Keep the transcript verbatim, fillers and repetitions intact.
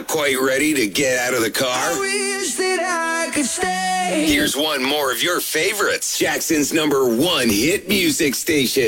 Not quite ready to get out of the car? I wish that I could stay. Here's one more of your favorites. Jackson's number one hit music station.